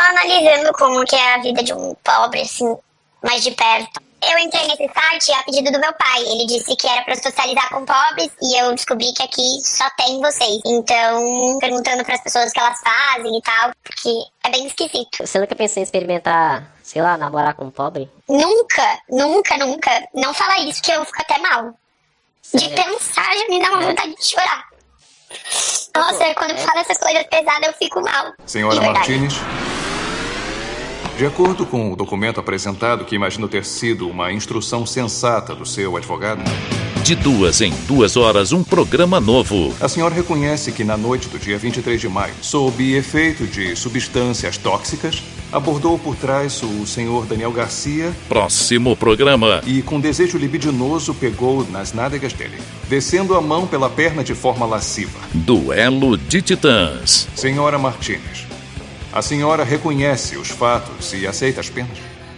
analisando como que é a vida de um pobre, assim, mais de perto. Eu entrei nesse site a pedido do meu pai. Ele disse que era pra socializar com pobres e eu descobri que aqui só tem vocês. Então, perguntando pras pessoas o que elas fazem e tal, porque é bem esquisito. Você nunca pensou em experimentar, sei lá, namorar com um pobre? Nunca. Não fala isso que eu fico até mal. Sério? De pensar já me dá uma vontade de chorar. Nossa, quando fala essas coisas pesadas eu fico mal. Senhora Martínez, de acordo com o documento apresentado, que imagino ter sido uma instrução sensata do seu advogado, De 2 em 2 horas, um programa novo. a senhora reconhece que na noite do dia 23 de maio, sob efeito de substâncias tóxicas, abordou por trás o senhor Daniel Garcia Próximo programa. e, com desejo libidinoso, pegou nas nádegas dele, descendo a mão pela perna de forma lasciva. Duelo de Titãs. Senhora Martínez, a senhora reconhece os fatos e aceita as penas?